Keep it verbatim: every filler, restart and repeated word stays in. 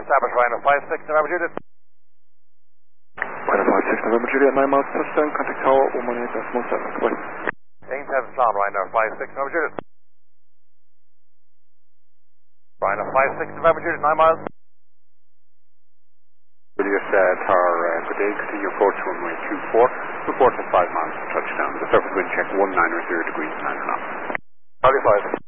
establish Rhino five six, November Juliet. Rhino five six, November Juliet, nine miles touchdown, contact tower one one eight decimal seven, goodbye. Ames has a plan, Rhino five six, November Juliet. Rhino five six, November Juliet, nine miles. Juliet uh, Tower, uh, good day, continue approach runway two four, report at five miles to touchdown. The surface wind check one niner zero degrees, nine knots. thirty-five.